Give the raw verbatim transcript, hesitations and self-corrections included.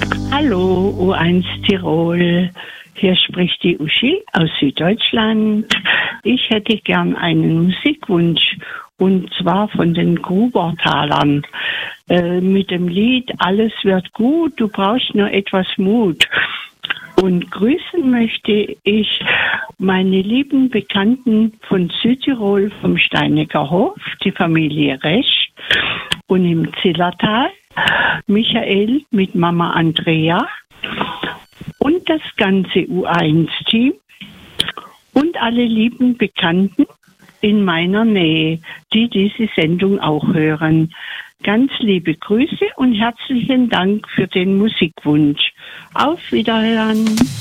Hallo, U eins Tirol. Hier spricht die Uschi aus Süddeutschland. Ich hätte gern einen Musikwunsch, und zwar von den Grubertalern. Äh, mit dem Lied Alles wird gut, du brauchst nur etwas Mut. Und grüßen möchte ich meine lieben Bekannten von Südtirol, vom Steinecker Hof, die Familie Resch, und im Zillertal Michael mit Mama Andrea und das ganze U eins Team und alle lieben Bekannten in meiner Nähe, die diese Sendung auch hören. Ganz liebe Grüße und herzlichen Dank für den Musikwunsch. Auf Wiederhören.